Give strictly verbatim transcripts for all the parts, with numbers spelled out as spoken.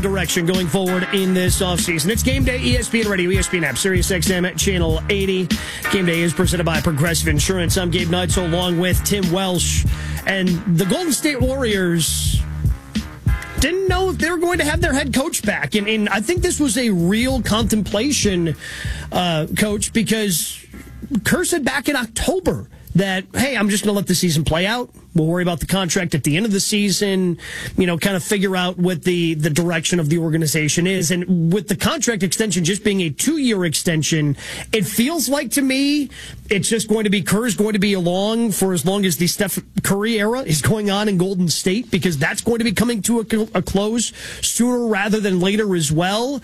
some direction going forward in this offseason. It's Game Day, E S P N Radio, E S P N app, Sirius X M at Channel eighty. Game Day is presented by Progressive Insurance. I'm Gabe Neitzel along with Tim Welsh. And the Golden State Warriors didn't know if they were going to have their head coach back. And, and I think this was a real contemplation, uh, Coach, because Kerr said back in October that, hey, I'm just going to let the season play out. We'll worry about the contract at the end of the season, you know, kind of figure out what the, the direction of the organization is. And with the contract extension just being a two-year extension, it feels like to me it's just going to be Kerr's going to be along for as long as the Steph Curry era is going on in Golden State, because that's going to be coming to a, a close sooner rather than later as well.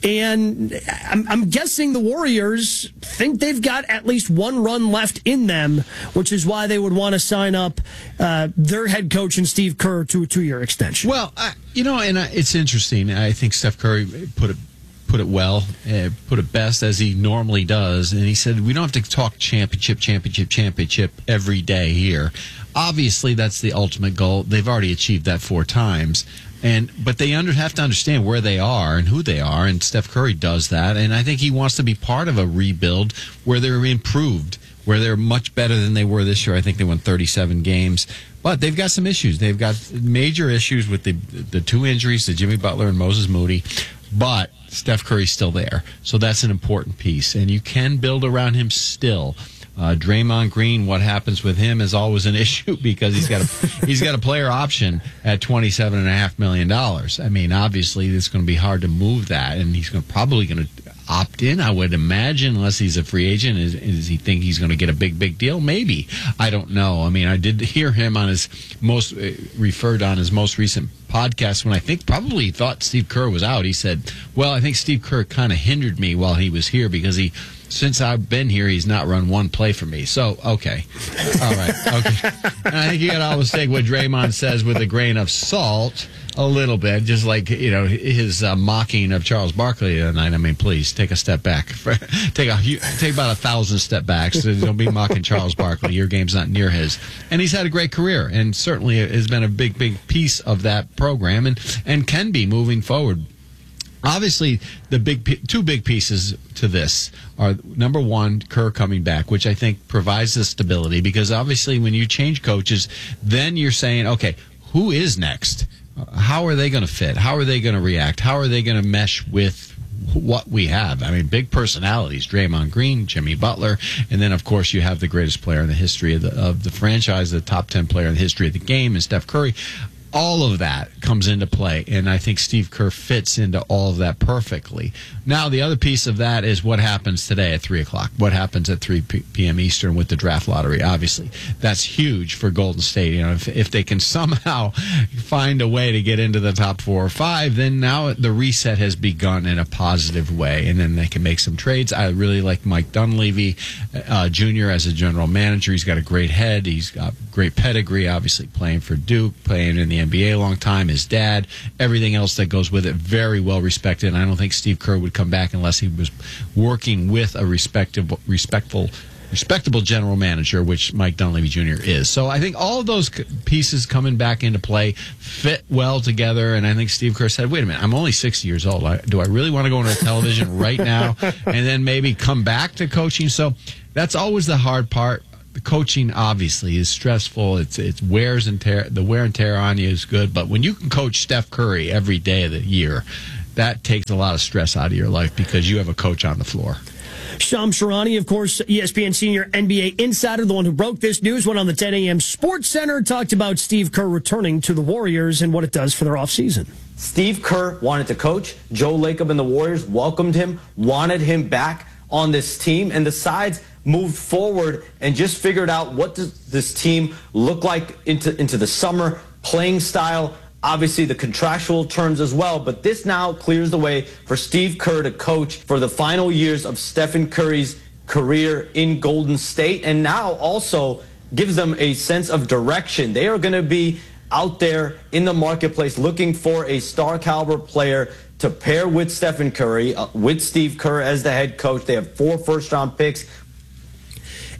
And I'm, I'm guessing the Warriors think they've got at least one run left in them, which is why they would want to sign up Uh, their head coach and Steve Kerr to a two-year extension. Well, uh, you know, and uh, it's interesting. I think Steph Curry put it put it well, uh, put it best as he normally does, and he said we don't have to talk championship, championship, championship every day here. Obviously, that's the ultimate goal. They've already achieved that four times. And but they under, have to understand where they are and who they are, and Steph Curry does that. And I think he wants to be part of a rebuild where they're improved, where they're much better than they were this year. I think they won thirty-seven games. But they've got some issues. They've got major issues with the the two injuries to Jimmy Butler and Moses Moody. But Steph Curry's still there. So that's an important piece. And you can build around him still. Uh, Draymond Green, what happens with him is always an issue because he's got a he's got a player option at twenty-seven and a half million dollars. I mean, obviously, it's going to be hard to move that, and he's gonna, probably going to opt in, I would imagine, unless he's a free agent. Is, does he think he's going to get a big, big deal? Maybe. I don't know. I mean, I did hear him on his most uh, referred on his most recent podcast when I think probably he thought Steve Kerr was out. He said, "Well, I think Steve Kerr kind of hindered me while he was here because he." Since I've been here, he's not run one play for me. So, okay. All right. Okay. And I think you got to always take what Draymond says with a grain of salt a little bit, just like, you know, his uh, mocking of Charles Barkley tonight. I mean, please take a step back. take a take about a thousand step backs. Don't be mocking Charles Barkley. Your game's not near his. And he's had a great career and certainly has been a big, big piece of that program and, and can be moving forward. Obviously, the big two big pieces to this are, number one, Kerr coming back, which I think provides the stability, because obviously when you change coaches, then you're saying, okay, who is next? How are they going to fit? How are they going to react? How are they going to mesh with what we have? I mean, big personalities, Draymond Green, Jimmy Butler, and then, of course, you have the greatest player in the history of the, of the franchise, the top ten player in the history of the game, and Steph Curry. All of that comes into play, and I think Steve Kerr fits into all of that perfectly. Now, the other piece of that is what happens today at three o'clock. What happens at three p.m. Eastern with the draft lottery, obviously. That's huge for Golden State. You know, if, if they can somehow find a way to get into the top four or five, then now the reset has begun in a positive way, and then they can make some trades. I really like Mike Dunleavy uh, Junior as a general manager. He's got a great head. He's got great pedigree, obviously playing for Duke, playing in the N B A a long time, his dad, everything else that goes with it, very well respected. And I don't think Steve Kerr would come back unless he was working with a respectable, respectful, respectable general manager, which Mike Dunleavy Junior is. So I think all of those pieces coming back into play fit well together. And I think Steve Kerr said, wait a minute, I'm only sixty years old. I, do I really want to go into television right now and then maybe come back to coaching? So that's always the hard part. The coaching obviously is stressful. It's it's wears and tear. The wear and tear on you is good, but when you can coach Steph Curry every day of the year, that takes a lot of stress out of your life because you have a coach on the floor. Shams Charania, of course, E S P N senior N B A insider, the one who broke this news, went on the ten a.m. Sports Center, talked about Steve Kerr returning to the Warriors and what it does for their offseason. Steve Kerr wanted to coach. Joe Lacob and the Warriors welcomed him, wanted him back on this team, and the sides moved forward and just figured out what does this team look like into, into the summer, playing style, obviously the contractual terms as well. But this now clears the way for Steve Kerr to coach for the final years of Stephen Curry's career in Golden State, and now also gives them a sense of direction. They are going to be out there in the marketplace looking for a star caliber player to pair with Stephen Curry, uh, with Steve Kerr as the head coach. They have four first round picks.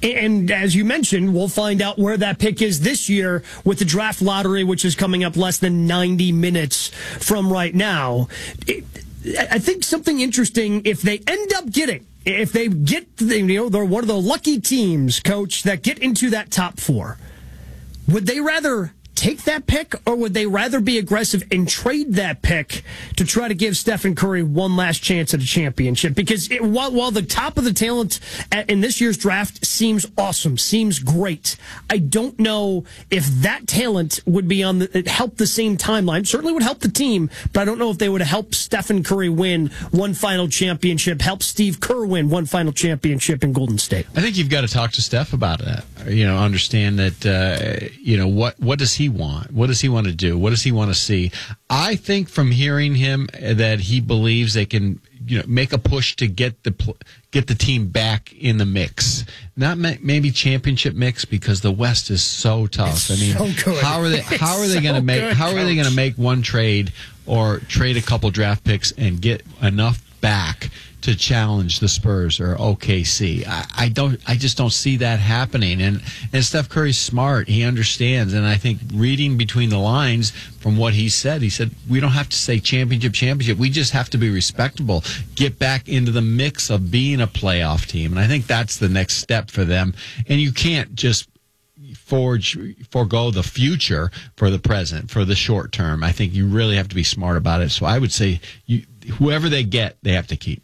And as you mentioned, we'll find out where that pick is this year with the draft lottery, which is coming up less than ninety minutes from right now. It, I think something interesting, if they end up getting, if they get, you know, they're one of the lucky teams, Coach, that get into that top four, would they rather take that pick, or would they rather be aggressive and trade that pick to try to give Stephen Curry one last chance at a championship? Because it, while, while the top of the talent at, in this year's draft seems awesome, seems great, I don't know if that talent would be on the, help the same timeline. Certainly would help the team, but I don't know if they would help Stephen Curry win one final championship, help Steve Kerr win one final championship in Golden State. I think you've got to talk to Steph about that. You know, understand that, uh, you know, what, what does he want? What does he want to do? What does he want to see? I think from hearing him that he believes they can, you know, make a push to get the get the team back in the mix. Not maybe championship mix, because the West is so tough. It's I mean, so good. how are they how are they so going to make good, how are Coach. they going to make one trade or trade a couple draft picks and get enough back to challenge the Spurs or O K C? I, I don't. I just don't see that happening. And and Steph Curry's smart. He understands. And I think reading between the lines from what he said, he said we don't have to say championship, championship. We just have to be respectable. Get back into the mix of being a playoff team. And I think that's the next step for them. And you can't just forge forego the future for the present, for the short term. I think you really have to be smart about it. So I would say you, whoever they get, they have to keep.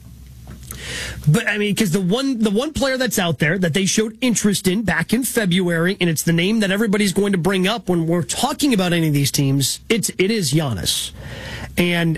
But I mean, because the one the one player that's out there that they showed interest in back in February, and it's the name that everybody's going to bring up when we're talking about any of these teams, it's it is Giannis. And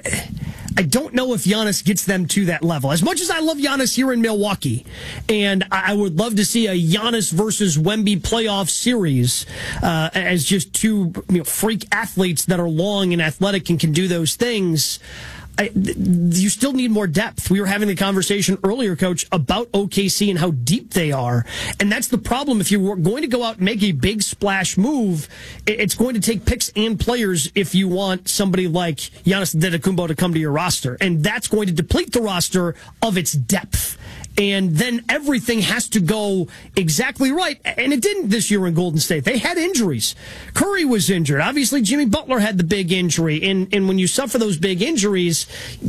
I don't know if Giannis gets them to that level. As much as I love Giannis here in Milwaukee, and I would love to see a Giannis versus Wemby playoff series uh, as just two, you know, freak athletes that are long and athletic and can do those things. I, you still need more depth. We were having the conversation earlier, Coach, about O K C and how deep they are. And that's the problem. If you're going to go out and make a big splash move, it's going to take picks and players if you want somebody like Giannis Antetokounmpo to come to your roster. And that's going to deplete the roster of its depth. And then everything has to go exactly right. And it didn't this year in Golden State. They had injuries. Curry was injured. Obviously, Jimmy Butler had the big injury. And, and when you suffer those big injuries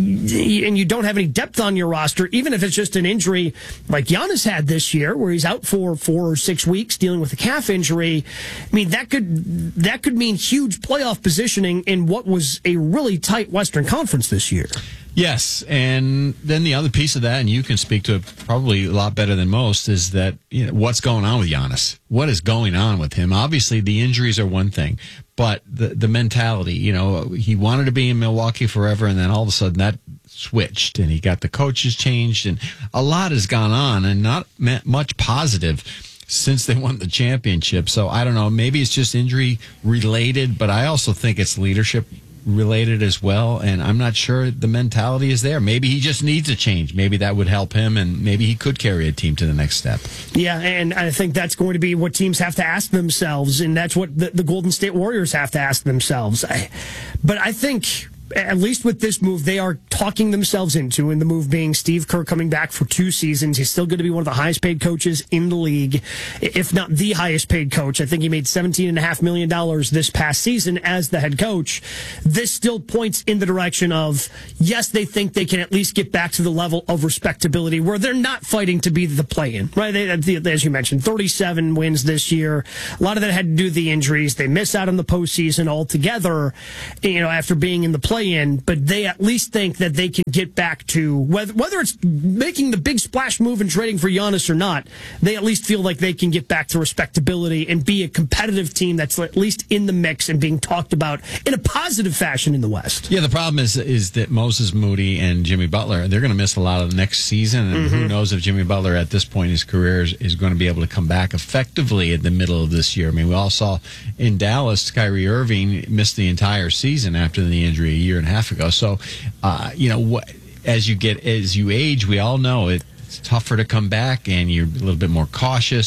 and you don't have any depth on your roster, even if it's just an injury like Giannis had this year, where he's out for four or six weeks dealing with a calf injury, I mean, that could that could mean huge playoff positioning in what was a really tight Western Conference this year. Yes, and then the other piece of that, and you can speak to it probably a lot better than most, is that, you know, what's going on with Giannis? What is going on with him? Obviously, the injuries are one thing, but the the mentality, you know, he wanted to be in Milwaukee forever, and then all of a sudden that switched, and he got the coaches changed, and a lot has gone on, and not much positive since they won the championship. So I don't know, maybe it's just injury related, but I also think it's leadership related as well, and I'm not sure the mentality is there. Maybe he just needs a change. Maybe that would help him, and maybe he could carry a team to the next step. Yeah, and I think that's going to be what teams have to ask themselves, and that's what the, the Golden State Warriors have to ask themselves. I, but I think, at least with this move, they are talking themselves into, and the move being Steve Kerr coming back for two seasons. He's still going to be one of the highest paid coaches in the league, if not the highest paid coach. I think he made seventeen point five million dollars this past season as the head coach. This still points in the direction of, yes, they think they can at least get back to the level of respectability where they're not fighting to be the play-in, right? They, as you mentioned, thirty-seven wins this year. A lot of that had to do with the injuries. They miss out on the postseason altogether, you know, after being in the play in, but they at least think that they can get back to, whether whether it's making the big splash move and trading for Giannis or not, they at least feel like they can get back to respectability and be a competitive team that's at least in the mix and being talked about in a positive fashion in the West. Yeah, the problem is is that Moses Moody and Jimmy Butler, they're going to miss a lot of the next season, and mm-hmm. who knows if Jimmy Butler at this point in his career is, is going to be able to come back effectively in the middle of this year. I mean, we all saw in Dallas, Kyrie Irving missed the entire season after the injury a year and a half ago. So, uh, you know, what, as you get as you age, we all know it's tougher to come back, and you're a little bit more cautious.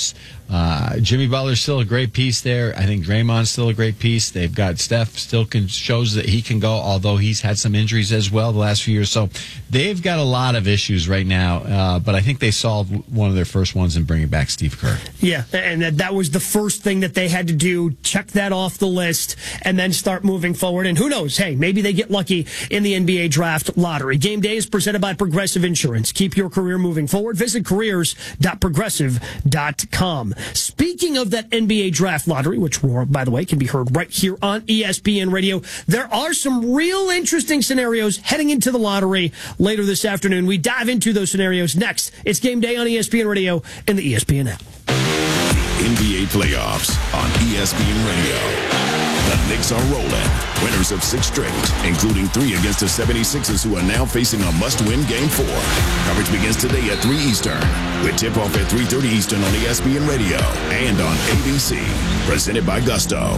Uh, Jimmy Butler's still a great piece there. I think Draymond's still a great piece. They've got Steph still can, shows that he can go, although he's had some injuries as well the last few years. So they've got a lot of issues right now, uh, but I think they solved one of their first ones in bringing back Steve Kerr. Yeah, and that, that was the first thing that they had to do, check that off the list, and then start moving forward. And who knows, hey, maybe they get lucky in the N B A draft lottery. Game Day is presented by Progressive Insurance. Keep your career moving forward. Visit careers dot progressive dot com. Speaking of that N B A draft lottery, which, by the way, can be heard right here on E S P N Radio, there are some real interesting scenarios heading into the lottery later this afternoon. We dive into those scenarios next. It's Game Day on E S P N Radio and the E S P N app. N B A playoffs on E S P N Radio. The Knicks are rolling, winners of six straight, including three against the seventy-sixers, who are now facing a must-win Game four. Coverage begins today at three Eastern, with tip-off at three thirty Eastern on E S P N Radio and on A B C. Presented by Gusto.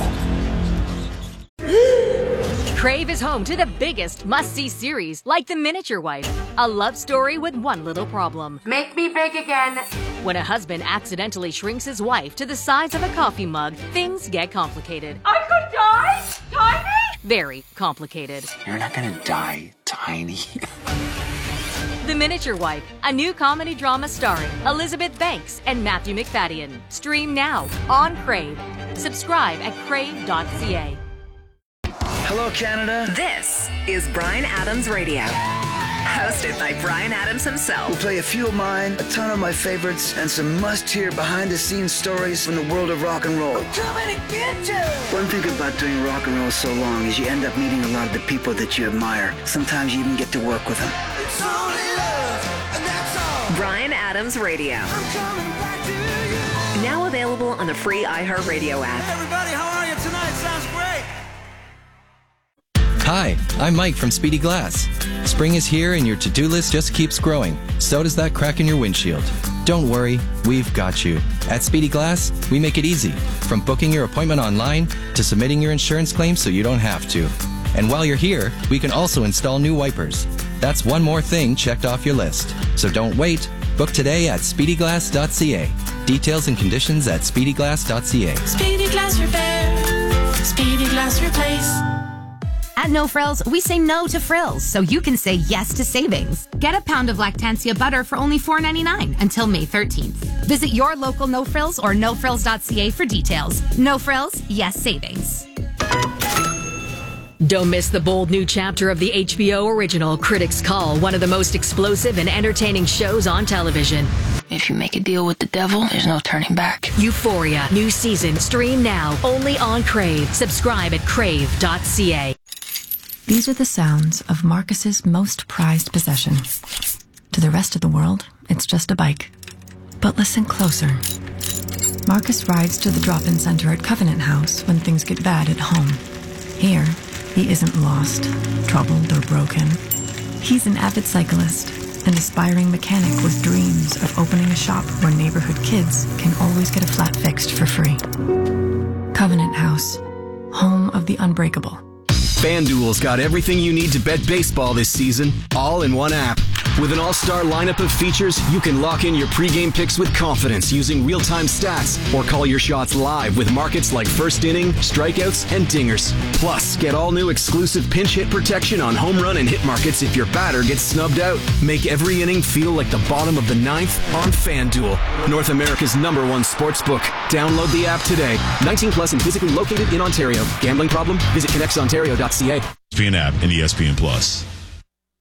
Crave is home to the biggest must-see series, like The Miniature Wife, a love story with one little problem. Make me big again. When a husband accidentally shrinks his wife to the size of a coffee mug, things get complicated. I could die? Tiny? Very complicated. You're not gonna die tiny. The Miniature Wife, a new comedy drama starring Elizabeth Banks and Matthew McFadden. Stream now on Crave. Subscribe at crave dot c a. Hello, Canada. This is Bryan Adams Radio. Hosted by Bryan Adams himself. We'll play a few of mine, a ton of my favorites, and some must-hear behind-the-scenes stories from the world of rock and roll. I'm coming to get you! One thing about doing rock and roll so long is you end up meeting a lot of the people that you admire. Sometimes you even get to work with them. It's only love, and that's all. Bryan Adams Radio. I'm coming back to you. Now available on the free iHeartRadio app. Hey everybody, how are you tonight? Sounds great. Hi, I'm Mike from Speedy Glass. Spring is here and your to-do list just keeps growing. So does that crack in your windshield. Don't worry, we've got you. At Speedy Glass, we make it easy. From booking your appointment online to submitting your insurance claim so you don't have to. And while you're here, we can also install new wipers. That's one more thing checked off your list. So don't wait. Book today at speedy glass dot c a. Details and conditions at speedy glass dot c a. Speedy Glass Repair. Speedy Glass Replace. At No Frills, we say no to frills, so you can say yes to savings. Get a pound of Lactantia butter for only four ninety-nine until May thirteenth. Visit your local No Frills or no frills dot c a for details. No Frills, yes savings. Don't miss the bold new chapter of the H B O original Critics Call, one of the most explosive and entertaining shows on television. If you make a deal with the devil, there's no turning back. Euphoria, new season, stream now, only on Crave. Subscribe at crave dot c a. These are the sounds of Marcus's most prized possession. To the rest of the world, it's just a bike. But listen closer. Marcus rides to the drop-in center at Covenant House when things get bad at home. Here, he isn't lost, troubled, or broken. He's an avid cyclist, an aspiring mechanic with dreams of opening a shop where neighborhood kids can always get a flat fixed for free. Covenant House, home of the unbreakable. FanDuel's got everything you need to bet baseball this season, all in one app. With an all-star lineup of features, you can lock in your pregame picks with confidence using real-time stats or call your shots live with markets like first inning, strikeouts, and dingers. Plus, get all-new exclusive pinch hit protection on home run and hit markets if your batter gets snubbed out. Make every inning feel like the bottom of the ninth on FanDuel, North America's number one sportsbook. Download the app today. nineteen plus and physically located in Ontario. Gambling problem? Visit connects ontario dot c a. E S P N app and E S P N Plus.